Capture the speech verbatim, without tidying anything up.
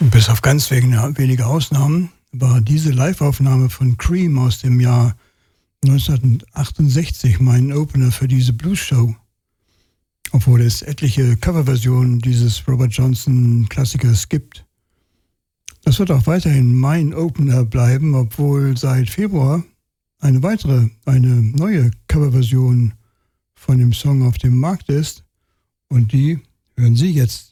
Bis auf ganz wenige Ausnahmen war diese Live-Aufnahme von Cream aus dem Jahr neunzehnhundertachtundsechzig mein Opener für diese Blues-Show. Obwohl es etliche Coverversionen dieses Robert Johnson-Klassikers gibt. Das wird auch weiterhin mein Opener bleiben, obwohl seit Februar eine weitere, eine neue Coverversion von dem Song auf dem Markt ist. Und die hören Sie jetzt.